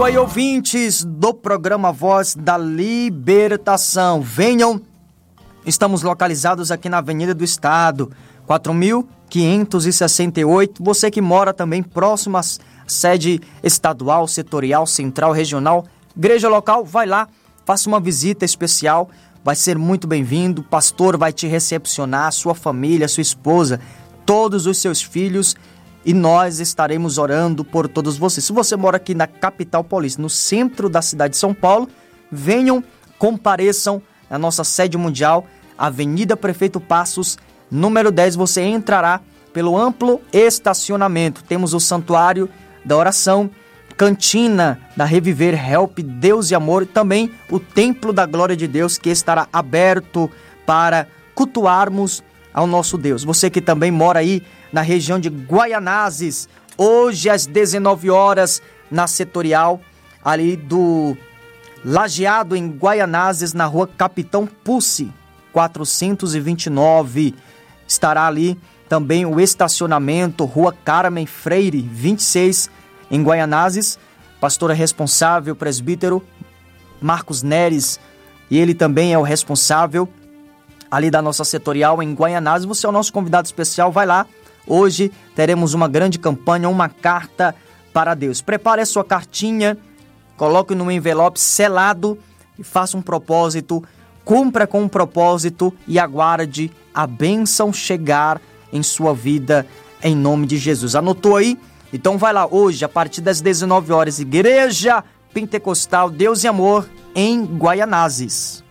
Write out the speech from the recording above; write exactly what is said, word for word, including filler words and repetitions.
Oi, ouvintes do programa Voz da Libertação, venham, estamos localizados aqui na Avenida do Estado, quatro mil quinhentos e sessenta e oito, você que mora também próximo à sede estadual, setorial, central, regional, igreja local, vai lá, faça uma visita especial, vai ser muito bem-vindo, o pastor vai te recepcionar, sua família, sua esposa, todos os seus filhos, e nós estaremos orando por todos vocês. Se você mora aqui na capital paulista, no centro da cidade de São Paulo, venham, compareçam na nossa sede mundial, Avenida Prefeito Passos, número dez. Você entrará pelo amplo estacionamento. Temos o Santuário da Oração, Cantina da Reviver Help, Deus e Amor, e também o Templo da Glória de Deus, que estará aberto para cultuarmos ao nosso Deus. Você que também mora aí na região de Guaianazes, hoje às dezenove horas, na setorial, ali do Lajeado, em Guaianazes, na rua Capitão Pussi, quatrocentos e vinte e nove. Estará ali também o estacionamento, rua Carmen Freire, vinte e seis, em Guaianazes. Pastora responsável, presbítero Marcos Neres, e ele também é o responsável ali da nossa setorial em Guaianazes. Você é o nosso convidado especial, vai lá. Hoje teremos uma grande campanha, uma carta para Deus. Prepare a sua cartinha, coloque no envelope selado e faça um propósito, cumpra com um propósito e aguarde a bênção chegar em sua vida, em nome de Jesus. Anotou aí? Então vai lá hoje, a partir das dezenove horas, Igreja Pentecostal Deus e Amor, em Guaianazes.